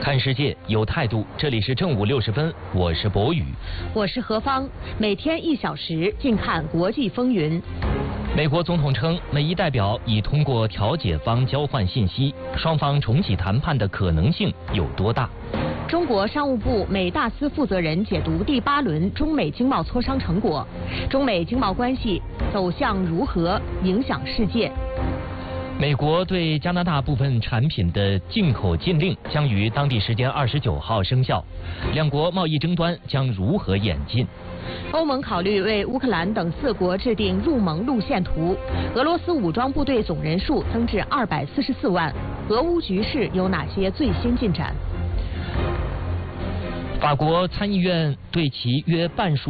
看世界有态度，这里是正午60分，我是博宇， 我是何芳，每天1小时，静看国际风云。 美国总统称，美伊代表已通过调解方交换信息，双方重启谈判的可能性有多大？ 中国商务部美大司负责人解读第8轮中美经贸磋商成果，中美经贸关系走向如何影响世界？ 美国对加拿大部分产品的进口禁令将于当地时间29号生效，两国贸易争端将如何演进？ 欧盟考虑为乌克兰等4国制定入盟路线图，俄罗斯武装部队总人数增至244万，俄乌局势有哪些最新进展？ 法国参议院对其约半数